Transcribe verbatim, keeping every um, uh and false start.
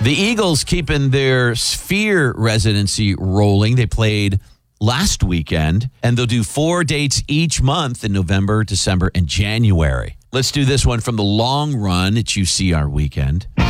The Eagles keeping their Sphere residency rolling. They played last weekend, and they'll do four dates each month in November, December, and January. Let's do this one from the long run at U C R weekend.